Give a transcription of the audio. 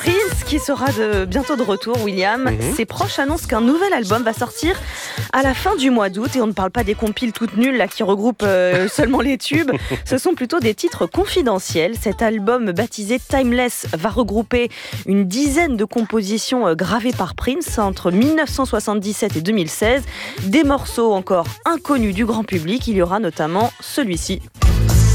Prince qui sera bientôt de retour, William. Ses proches annoncent qu'un nouvel album va sortir à la fin du mois d'août. Et on ne parle pas des compiles toutes nulles là, qui regroupent seulement les tubes. Ce sont plutôt des titres confidentiels. Cet album baptisé Timeless va regrouper une dizaine de compositions gravées par Prince entre 1977 et 2016. Des morceaux encore inconnus du grand public. Il y aura notamment celui-ci.